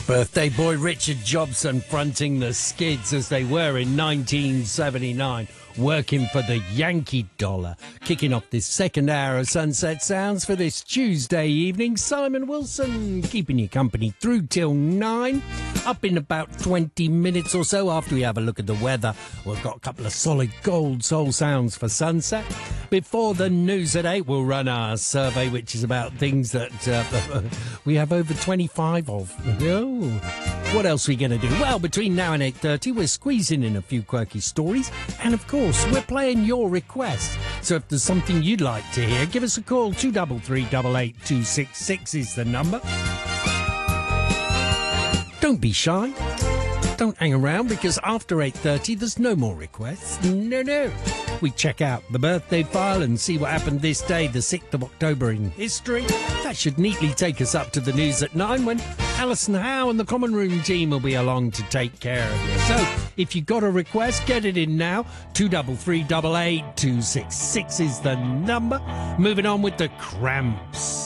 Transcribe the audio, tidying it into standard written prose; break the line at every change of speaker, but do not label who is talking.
Birthday boy Richard Jobson fronting the Skids as they were in 1979, working for the Yankee dollar. Kicking off this second hour of Sunset Sounds for this Tuesday evening, Simon Wilson keeping you company through till 9. Up in about 20 minutes or so after we have a look at the weather. We've got a couple of solid gold soul sounds for sunset. Before the news at 8, we'll run our survey, which is about things that we have over 25 of. Oh, what else are we going to do? Well, between now and 8:30, we're squeezing in a few quirky stories. And, of course, we're playing your requests. So if there's something you'd like to hear, give us a call. 233 88266 is the number. Don't be shy. Don't hang around, because after 8:30 there's no more requests. No. We check out the birthday file and see what happened this day, the 6th of October in history. That should neatly take us up to the news at 9 when Alison Howe and the Common Room team will be along to take care of you. So if you got a request, get it in now. 233 88266 is the number. Moving on with the Cramps.